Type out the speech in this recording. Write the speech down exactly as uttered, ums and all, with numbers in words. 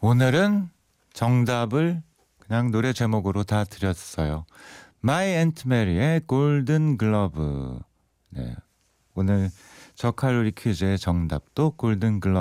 오늘은 정답을 그냥 노래 제목으로 다 드렸어요. 마이 앤트 메리의 골든 글러브. 네, 오늘 저칼로리 퀴즈의 정답도 골든 글러브